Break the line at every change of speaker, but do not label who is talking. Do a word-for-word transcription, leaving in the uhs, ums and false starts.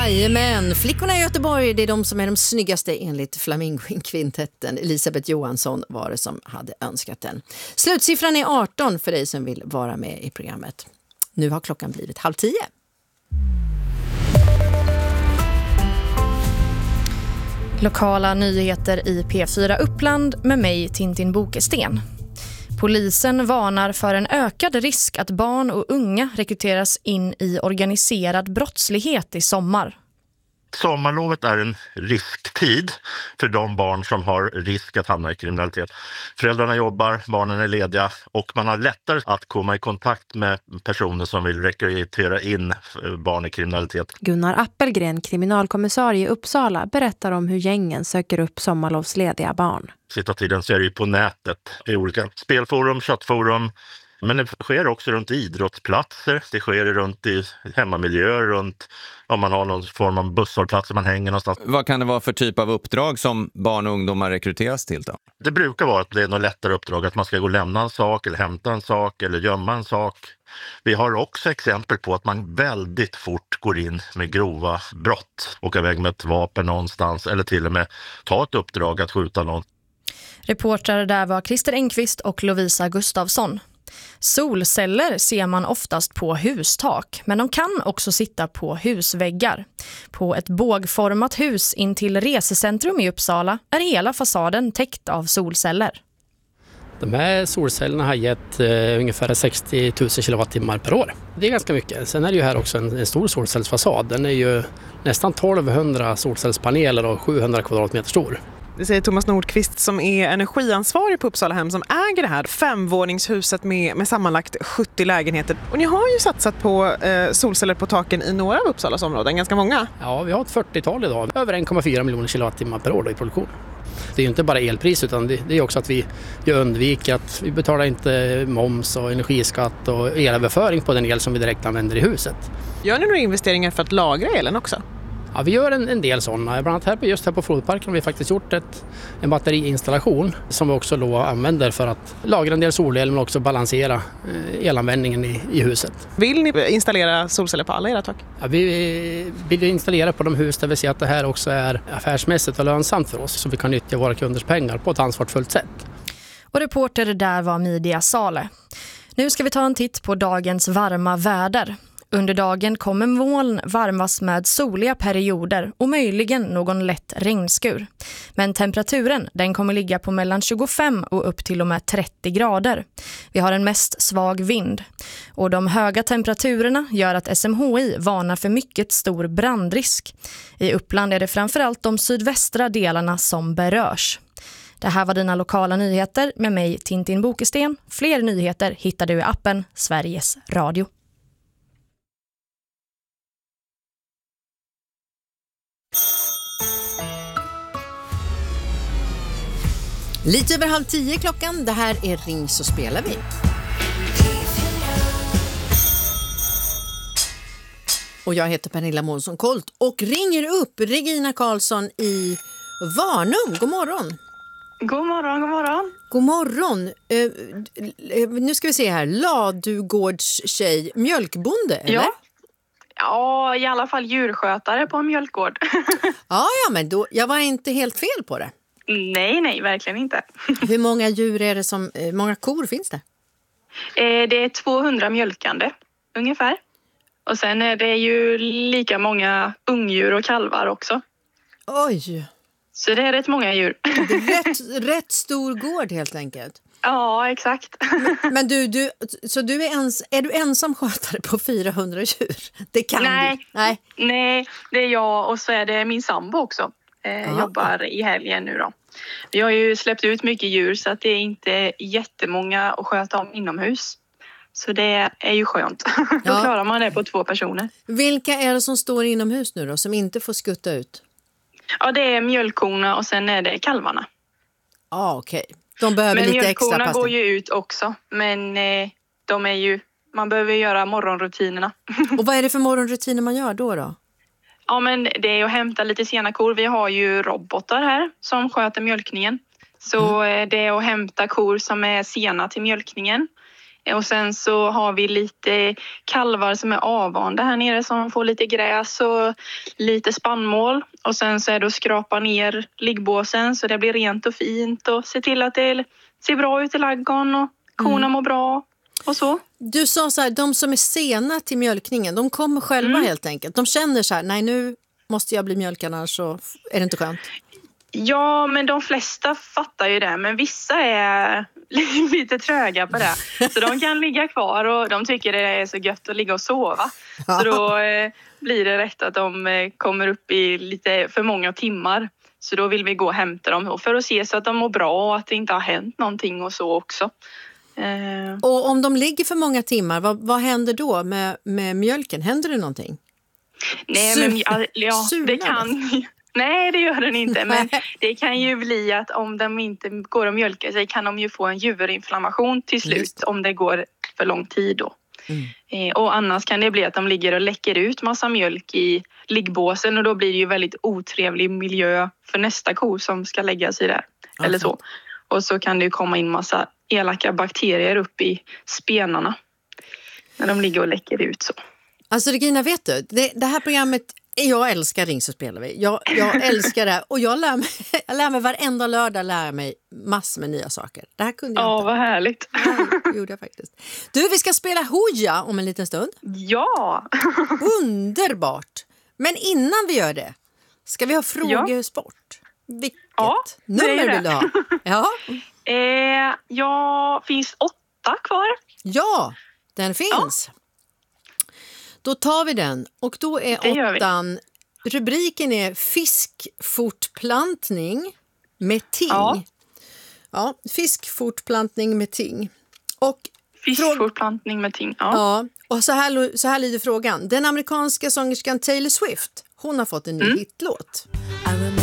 Jajamän, flickorna i Göteborg, det är de som är de snyggaste enligt Flamingo-kvintetten. Elisabeth Johansson var det som hade önskat den. Slutsiffran är arton för dig som vill vara med i programmet. Nu har klockan blivit halv tio.
Lokala nyheter i P fyra Uppland med mig Tintin Bokesten. Polisen varnar för en ökad risk att barn och unga rekryteras in i organiserad brottslighet i sommar.
Sommarlovet är en risktid för de barn som har risk att hamna i kriminalitet. Föräldrarna jobbar, barnen är lediga och man har lättare att komma i kontakt med personer som vill rekrytera in barn i kriminalitet.
Gunnar Appelgren, kriminalkommissarie i Uppsala, berättar om hur gängen söker upp sommarlovslediga barn.
Sista tiden så är det ju på nätet i olika spelforum, chattforum. Men det sker också runt idrottsplatser, det sker runt i hemmamiljöer, runt om man har någon form av busshållplatser man hänger någonstans.
Vad kan det vara för typ av uppdrag som barn och ungdomar rekryteras till då?
Det brukar vara att det är något lättare uppdrag, att man ska gå och lämna en sak eller hämta en sak eller gömma en sak. Vi har också exempel på att man väldigt fort går in med grova brott, åka iväg med ett vapen någonstans eller till och med ta ett uppdrag att skjuta någon.
Reportrar där var Christer Engqvist och Lovisa Gustafsson. Solceller ser man oftast på hustak, men de kan också sitta på husväggar. På ett bågformat hus in till resecentrum i Uppsala är hela fasaden täckt av solceller.
De här solcellerna har gett eh, ungefär sextio tusen kilowattimmar per år. Det är ganska mycket. Sen är det ju här också en, en stor solcellsfasad. Den är ju nästan tolvhundra solcellspaneler och sjuhundra kvadratmeter stor.
Det säger Thomas Nordqvist som är energiansvarig på Uppsalahem som äger det här femvåningshuset med, med sammanlagt sjuttio lägenheter. Och ni har ju satsat på eh, solceller på taken i några av Uppsalas områden, ganska många.
Ja, vi har ett fyrtiotal idag. Över en komma fyra miljoner kilowattimmar per år i produktion. Det är ju inte bara elpris utan det, det är också att vi, vi undviker att vi betalar inte moms och energiskatt och elöverföring på den el som vi direkt använder i huset. Gör ni några investeringar för att lagra elen också? Ja, vi gör en, en del sådana. Bland annat här på, just här på Flodparken har vi faktiskt gjort ett, en batteriinstallation som vi också då använder för att lagra en del solel men också balansera eh, elanvändningen i, i huset.
Vill ni installera solceller på alla era tak?
Ja, vi vill installera på de hus där vi ser att det här också är affärsmässigt och lönsamt för oss så vi kan nyttja våra kunders pengar på ett ansvarsfullt sätt.
Och reporter där var Midia Sale. Nu ska vi ta en titt på dagens varma väder. Under dagen kommer moln varmas med soliga perioder och möjligen någon lätt regnskur. Men temperaturen den kommer ligga på mellan tjugofem och upp till och med trettio grader. Vi har en mest svag vind. Och de höga temperaturerna gör att S M H I varnar för mycket stor brandrisk. I Uppland är det framförallt de sydvästra delarna som berörs. Det här var dina lokala nyheter med mig Tintin Bokesten. Fler nyheter hittar du i appen Sveriges Radio.
Lite över halv tio klockan, det här är Ring så spelar vi. Och jag heter Pernilla Månsson Kolt och ringer upp Regina Karlsson i Varnum. God morgon.
God morgon, god morgon.
God morgon. Uh, nu ska vi se här. Ladugårds tjej, mjölkbonde, eller?
Ja. Ja, i alla fall djurskötare på en mjölkgård.
ja, ja, men då, jag var inte helt fel på det.
Nej, nej, verkligen inte.
Hur många djur är det som, hur många kor finns det?
Eh, det är tvåhundra mjölkande ungefär. Och sen är det ju lika många ungdjur och kalvar också.
Oj!
Så det är rätt många djur.
Det är rätt, rätt stor gård helt enkelt.
Ja, exakt.
Men, men du, du, så du är, ens, är du ensam skötare på fyrahundra djur? Det kan
nej,
du. Nej,
nej, det är jag och så är det min sambo också. Eh, jobbar i helgen nu då. Vi har ju släppt ut mycket djur så att det är inte jättemånga att sköta om inomhus. Så det är ju skönt. Ja. Då klarar man det på två personer.
Vilka är det som står inomhus nu då som inte får skutta ut?
Ja, det är mjölkkorna och sen är det kalvarna.
Ja, ah, okej. Okay. De behöver
men
lite extra passning.
Men mjölkkorna går ju ut också. Men eh, de är ju, man behöver göra morgonrutinerna.
Och vad är det för morgonrutiner man gör då då?
Ja, men det är att hämta lite sena kor. Vi har ju robotar här som sköter mjölkningen. Så mm. det är att hämta kor som är sena till mjölkningen. Och sen så har vi lite kalvar som är avvanda här nere som får lite gräs och lite spannmål. Och sen så är det att skrapa ner liggbåsen så det blir rent och fint och se till att det ser bra ut i ladugården och korna mm. mår bra och så.
Du sa så här, de som är sena till mjölkningen, de kommer själva mm. helt enkelt. De känner så här, nej nu måste jag bli mjölkad annars så är det inte skönt.
Ja, men de flesta fattar ju det. Men vissa är lite tröga på det. Så de kan ligga kvar och de tycker det är så gött att ligga och sova. Så då eh, blir det rätt att de eh, kommer upp i lite för många timmar. Så då vill vi gå och hämta dem för att se så att de mår bra och att det inte har hänt någonting och så också. Eh.
Och om de ligger för många timmar, vad, vad händer då med, med mjölken? Händer det någonting?
Nej, men ja, ja det kan... Nej, det gör den inte. Men det kan ju bli att om de inte går och mjölkar sig kan de ju få en juverinflammation till slut om det går för lång tid då. Mm. Eh, och annars kan det bli att de ligger och läcker ut massa mjölk i liggbåsen och då blir det ju väldigt otrevlig miljö för nästa ko som ska lägga sig där. Alltså. Eller så. Och så kan det ju komma in massa elaka bakterier upp i spenarna när de ligger och läcker ut så.
Alltså Regina, vet du, det, det här programmet, jag älskar Ring så spelar vi. Jag, jag älskar det och jag lär mig, jag lär mig varenda lördag lär mig massor med nya saker. Det här kunde jag
ja,
inte.
Vad härligt.
Ja, det gjorde jag faktiskt. Du, vi ska spela Hooja om en liten stund.
Ja!
Underbart! Men innan vi gör det ska vi ha frågesport. Vilket
ja,
nummer vill du ha? Ja.
Eh, ja, finns åtta kvar.
Ja, den finns. Ja. Då tar vi den och då är åttan, rubriken är fiskfortplantning med ting. Ja, ja fiskfortplantning med ting. Och
fiskfortplantning med ting, ja.
Ja, och så här, så här lyder frågan. Den amerikanska sångerskan Taylor Swift, hon har fått en ny mm. hitlåt. I remember